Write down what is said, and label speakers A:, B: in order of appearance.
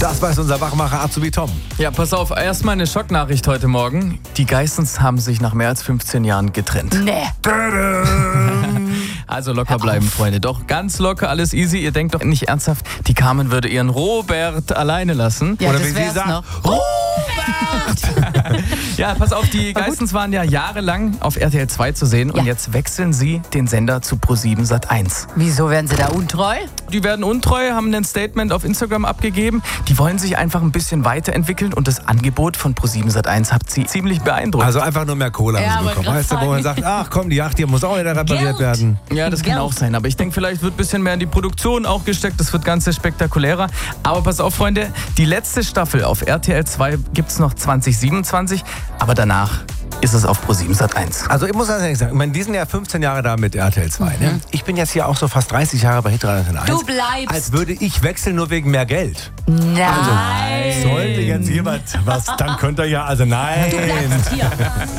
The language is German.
A: Das weiß unser Wachmacher Azubi Tom.
B: Ja, pass auf, erstmal eine Schocknachricht heute Morgen. Die Geissens haben sich nach mehr als 15 Jahren getrennt.
C: Nee.
B: Also locker bleiben, Freunde. Doch ganz locker, alles easy. Ihr denkt doch nicht ernsthaft, die Carmen würde ihren Robert alleine lassen.
C: Ja,
A: Oder
C: das
A: wie sie
C: wär's
A: sagt,
C: noch.
B: Ja, pass auf, die Geissens waren ja jahrelang auf RTL 2 zu sehen. Und
C: Ja.
B: jetzt wechseln sie den Sender zu Pro7 Sat.1.
C: Wieso werden sie da untreu?
B: Die werden untreu, haben ein Statement auf Instagram abgegeben. Die wollen sich einfach ein bisschen weiterentwickeln und das Angebot von Pro7 Sat.1 hat sie ziemlich beeindruckt.
A: Also einfach nur mehr Kohle
C: Ja,
A: haben sie
C: aber
A: bekommen.
C: grad
A: Weißt du, wo man sagt, ach komm, die Yacht hier muss auch wieder repariert
C: Geld.
A: werden.
B: Ja, das kann
C: Geld.
B: auch sein. Aber ich denke, vielleicht wird ein bisschen mehr in die Produktion auch gesteckt. Das wird ganz spektakulärer. Aber pass auf, Freunde, die letzte Staffel auf RTL 2 gibt es noch 2027. Aber danach ist es auf Pro7 Sat.1.
A: Also ich muss ganz ehrlich sagen, ich meine, die sind ja 15 Jahre da mit RTL 2. Ne? Ich bin jetzt hier auch so fast 30 Jahre bei Hitradio 1.
C: Du bleibst.
A: Als würde ich wechseln nur wegen mehr Geld.
C: Nein.
A: Sollte jetzt jemand was, dann könnt ihr ja, also nein.
C: Du bleibst hier.